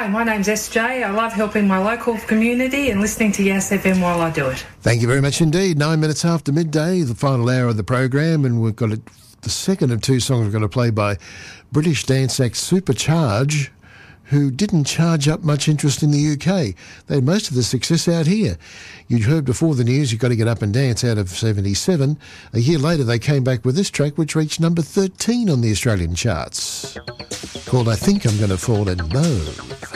Hi, my name's SJ. I love helping my local community and listening to Yes FM while I do it. Thank you very much indeed. 9 minutes after midday, the final hour of the program, and we've got the second of two songs we're going to play by British dance act Supercharge, who didn't charge up much interest in the UK. They had most of the success out here. You'd heard before the news, You've Got to Get Up and Dance out of 77. A year later, they came back with this track, which reached number 13 on the Australian charts, called I Think I'm Gonna Fall in Love.